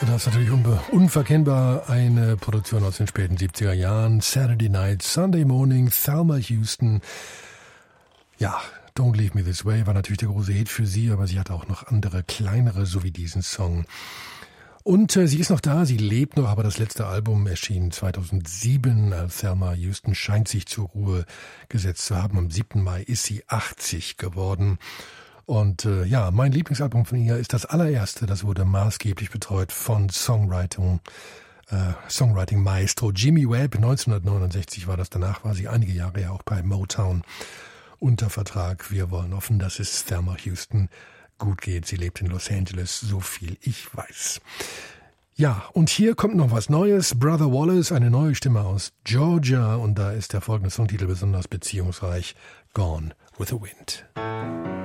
Das ist natürlich unverkennbar eine Produktion aus den späten 70er Jahren. Saturday Night, Sunday Morning, Thelma Houston. Ja, Don't Leave Me This Way war natürlich der große Hit für sie, aber sie hatte auch noch andere, kleinere, so wie diesen Song. Und sie ist noch da, sie lebt noch, aber das letzte Album erschien 2007. Thelma Houston scheint sich zur Ruhe gesetzt zu haben. Am 7. Mai ist sie 80 geworden. Und ja, mein Lieblingsalbum von ihr ist das allererste. Das wurde maßgeblich betreut von Songwriting-Maestro Jimmy Webb. 1969 war das. Danach war sie einige Jahre ja auch bei Motown unter Vertrag. Wir wollen hoffen, dass es Thelma Houston gut geht. Sie lebt in Los Angeles, so viel ich weiß. Ja, und hier kommt noch was Neues. Brother Wallace, eine neue Stimme aus Georgia. Und da ist der folgende Songtitel besonders beziehungsreich. Gone with the Wind.